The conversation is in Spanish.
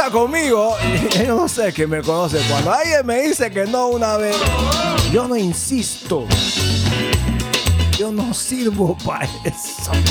pasa conmigo, y yo no sé quién me conoce, cuando alguien me dice que no una vez, yo no insisto. Yo no sirvo para eso.